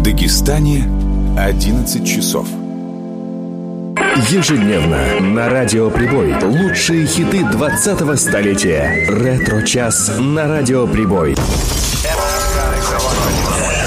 Дагестане 11 часов. Ежедневно на Радио Прибой лучшие хиты 20-го столетия. Ретро-час на Радио Прибой.